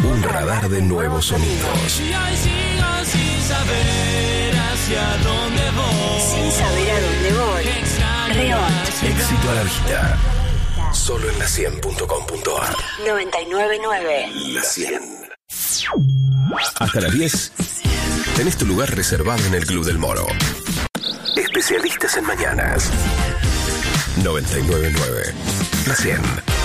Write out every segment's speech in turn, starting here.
Un radar de nuevos sonidos. Sin saber hacia dónde voy. Sin saber a dónde voy. Rebot. Éxito a la vista. Solo en la100.com.ar. 99.9. La 100. Hasta las 10. Tenés tu lugar reservado en el Club del Moro. Especialistas en mañanas. 99.9. La 100.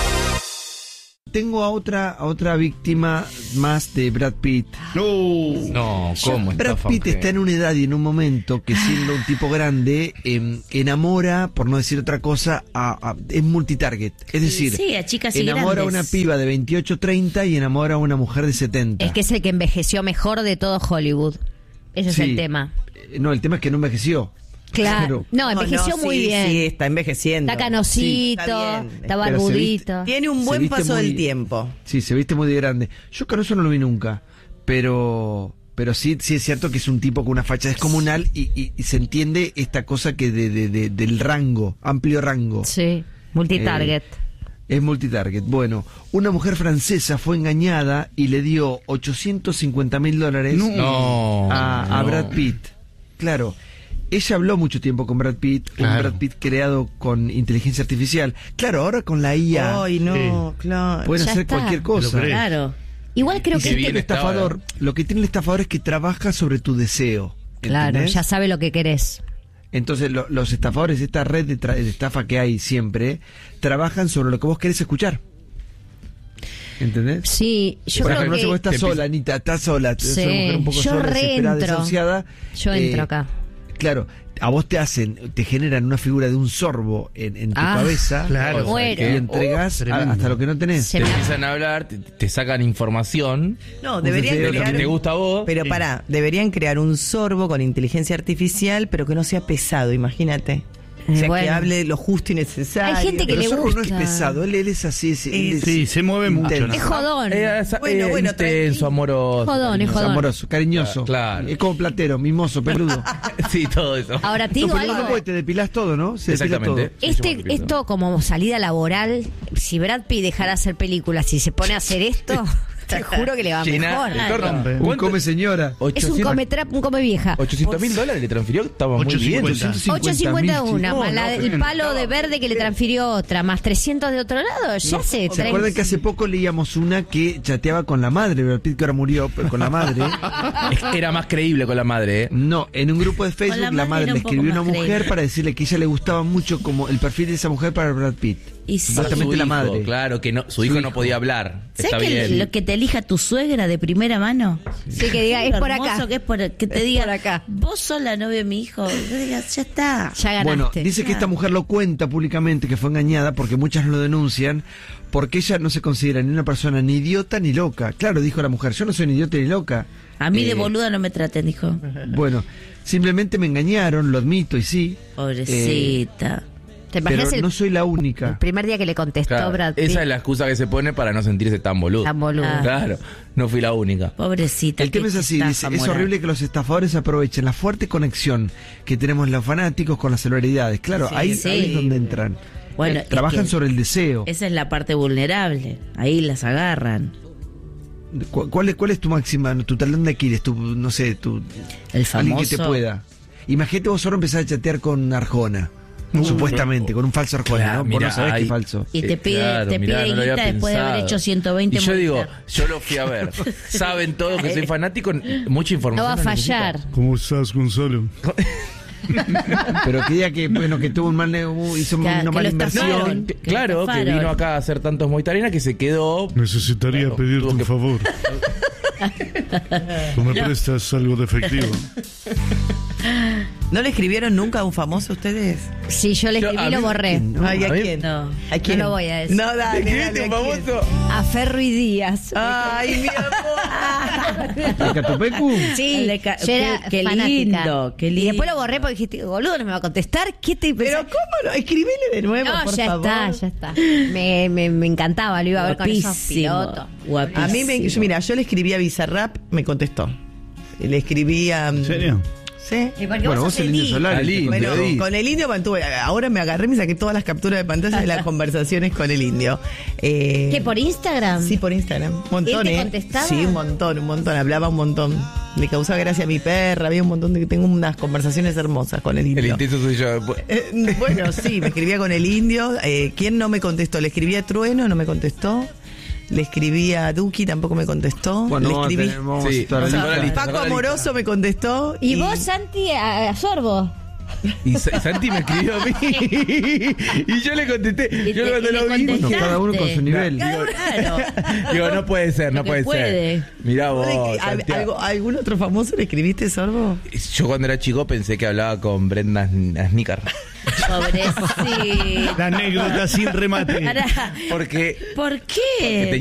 Tengo a otra víctima más de Brad Pitt. No, ¿cómo? Brad Pitt está en una edad y en un momento que, siendo un tipo grande, enamora, por no decir otra cosa, es multitarget. Es decir, sí, a chicas y enamora a grandes. una piba de 28, 30 y enamora a una mujer de 70. Es que es el que envejeció mejor de todo Hollywood. Ese es Sí. el tema. No, el tema es que no envejeció. Claro. No, envejeció muy sí, bien. Sí, está envejeciendo. Está canosito, está bien. está Pero se barbudito. Tiene un Se buen viste paso muy- del tiempo. Sí, se viste muy de grande. Yo Canoso no lo vi nunca, pero sí es cierto que es un tipo con una facha descomunal y se entiende esta cosa que del rango, amplio rango. Sí, multitarget. Es multitarget. Bueno, una mujer francesa fue engañada y le dio $850,000 a Brad Pitt. Claro. Ella habló mucho tiempo con Brad Pitt, un Brad Pitt creado con inteligencia artificial. Claro, ahora con la IA Ay, no, claro. pueden Ya hacer está. cualquier cosa. Claro. Igual creo Y que si bien el estafador, lo que tiene el estafador es que trabaja sobre tu deseo. claro, ¿entendés? ya sabe lo que querés. Entonces los estafadores, esta red de estafa que hay siempre, trabajan sobre lo que vos querés escuchar. ¿Entendés? Sí, yo Por creo ejemplo, que... vos estás sola, Anita, estás sola. Sí, Sos una mujer un poco yo sola, desesperada, reentro. desahuciada. Yo entro acá. Claro, a vos te generan una figura de un sorbo en tu cabeza. claro. Muero. Y entregás Tremendo. hasta lo que no tenés. Se Te me- empiezan a hablar, te sacan información No, deberían deseo, de lo que te crear. gusta a vos. Pero pará, deberían crear un sorbo con inteligencia artificial, pero que no sea pesado, imagínate. O sea, que Bueno. hable lo justo y necesario. Hay gente que Pero le Sorbo no es gusta. pesado, él es así. Él es Sí, se mueve mucho, intenso. ¿no? Es jodón. Bueno, intenso, tranquilo. amoroso. Jodón, es Es jodón. amoroso, cariñoso. Claro. Es como platero, mimoso, peludo. Sí, todo eso. Ahora te No, digo pero no algo. porque te depilás todo, ¿no? Se depila todo. Exactamente. Esto como salida laboral, si Brad Pitt dejara de hacer películas y se pone a hacer esto, te juro que le va mejor. Un come señora. Es un come trap, un come vieja. $800,000 le transfirió, estaba muy bien. 850 una, No, más no, el palo de verde que le transfirió otra, más 300 de otro lado, ya se ¿Se acuerdan que hace poco leíamos una que chateaba con la madre? Brad Pitt, que ahora murió, pero con la madre. Era más creíble con la madre, ¿eh? No, en un grupo de Facebook Con la la madre madre era le un poco escribió a una más mujer creíble. para decirle que a ella le gustaba mucho como el perfil de esa mujer para Brad Pitt. Y sí. Exactamente Su la hijo, madre. Claro, que no, su hijo no podía hablar. ¿Sabes Está que bien. lo que te elija tu suegra de primera mano? Sí, que diga, es Lo por hermoso acá. Que, que te Es diga, por acá. vos sos la novia de mi hijo. Que digas, ya está. Ya ganaste. Bueno, dice que esta mujer lo cuenta públicamente que fue engañada porque muchas lo denuncian porque ella no se considera ni una persona ni idiota ni loca. Claro, dijo la mujer, yo no soy ni idiota ni loca. A mí de boluda no me traten, dijo. Bueno, simplemente me engañaron, lo admito y sí. Pobrecita. ¿Te Pero imaginas no soy la el única. primer día que le contestó Claro, Brad Pitt? esa es la excusa que se pone para no sentirse tan boludo. Tan boludo. Claro, no fui la única. Pobrecita. El tema es así, dice, es horrible que los estafadores aprovechen la fuerte conexión que tenemos los fanáticos con las celebridades. Claro, Sí, ahí, sí. ahí es donde entran. Bueno, es Trabajan que sobre el deseo. esa es la parte vulnerable. Ahí las agarran. ¿Cuál es tu máxima, tu talón de Aquiles, tu, no sé, tu... El Alguien que te famoso. pueda. Imagínate vos solo empezar a chatear con Arjona. Supuestamente, con un falso Arjona, Claro, ¿no? Vos mirá, no sabés que ahí- es falso. Y te pide, Claro, te mirá, pide no lo había guita después de haber pensado. hecho 120 Y yo digo, Movistar. yo lo fui a ver. Saben todos que soy fanático, mucha información. No va a fallar. ¿Cómo estás, Gonzalo? Pero que diga que, bueno, que tuvo un mal hizo Que una lo mala estafaron. inversión. Que, claro, que estafaron. vino acá a hacer tantos Movistarena que se quedó. Necesitaría Bueno, pedirte tuvo un que- favor. ¿Tú me prestas algo de efectivo? ¿No le escribieron nunca a un famoso ustedes? Sí, yo le Yo- escribí a y lo mí- borré. Ay, ¿a a mí- quién? No. ¿A quién? No lo voy a decir. No, dale, ¿Escribiste dale, un ¿a quién? famoso? A Ferro y Díaz. Ay, mi amor. ¿De Catupecu? Sí, El de Ca- yo era qué fanática. lindo, qué Y lindo. después lo borré porque dijiste, boludo, no me va a contestar. ¿Qué te Pero pensás? ¿cómo no? Escribile de nuevo, No, por ya favor. está, ya está. Me encantaba, lo iba a ver con esos Guapísimo. pilotos. Guapísimo. A mí, mira, yo le escribí a Bizarrap, me contestó. Le escribí a... ¿En serio? Sí. Y porque Bueno, vos vos sos el Indio Indio. Solari. Al te Indio, conté. Bueno, Edith. con el Indio mantuve. Ahora me agarré y me saqué todas las capturas de pantalla de las conversaciones con el Indio. ¿Qué, por Instagram? Sí, por Instagram. Un montón, ¿Y él te contestaba? Sí, un montón. Hablaba un montón. Le causaba gracia a mi perra. Había un montón de. Tengo unas conversaciones hermosas con el Indio. El intenso soy yo. Bueno, sí, me escribía con el Indio. ¿Quién no me contestó? Le escribí a Trueno, no me contestó. Le escribí a Duki, tampoco me contestó. Bueno, Le escribí. tenemos Sí, toda la o sea, lista. la lista. Paco Sacó la Amoroso lista. me contestó. Y vos, Santi, a Sorbo. Y Santi me escribió a mí. Y yo le contesté. Y Yo te- cuando y lo le vi. contestaste. Cada uno con su nivel. Claro. Digo, no puede ser, no Lo que puede puede. ser. Mirá vos. ¿A Santiago. algún otro famoso le escribiste, Sorbo? Yo cuando era chico pensé que hablaba con Brenda Snicker. Pobrecito. La anécdota sin remate. Pará, Porque ¿por qué?